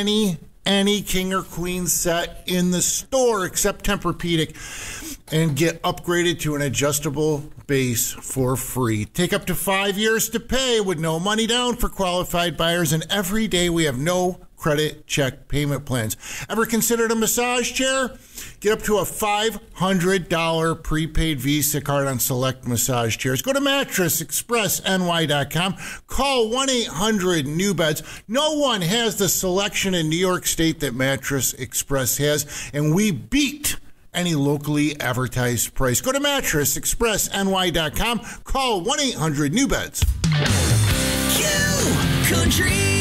any king or queen set in the store except Tempur-Pedic and get upgraded to an adjustable base for free. Take up to 5 years to pay with no money down for qualified buyers, and every day we have no credit check payment plans. Ever considered a massage chair? Get up to a $500 prepaid Visa card on select massage chairs. Go to MattressExpressNY.com. Call 1-800-NEW-BEDS. No one has the selection in New York State that Mattress Express has, and we beat any locally advertised price. Go to MattressExpressNY.com. Call 1-800-NEW-BEDS. Country